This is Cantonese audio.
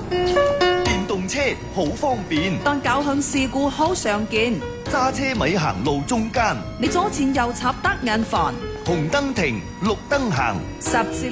電動車好方便， 但僥倖事故好常見。 揸車咪行路中間， 你左前右插得眼煩， 紅燈停，綠燈行。 十字